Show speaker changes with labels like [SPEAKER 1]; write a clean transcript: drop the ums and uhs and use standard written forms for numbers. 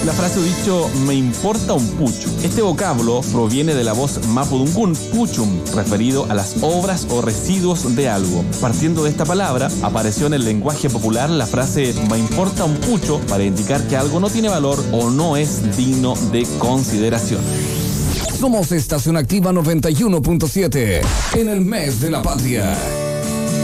[SPEAKER 1] La frase o dicho me importa un pucho. Este vocablo proviene de la voz mapudungún puchum, referido a las obras o residuos de algo. Partiendo de esta palabra, apareció en el lenguaje popular la frase me importa un pucho para indicar que algo no tiene valor o no es digno de consideración.
[SPEAKER 2] Somos Estación Activa 91.7 en el mes de la patria.